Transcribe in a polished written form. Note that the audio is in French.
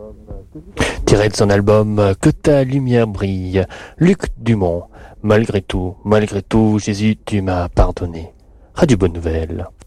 Tiré de son album Que ta lumière brille, Luc Dumont. Malgré tout, Jésus, tu m'as pardonné. Radio Bonne Nouvelle.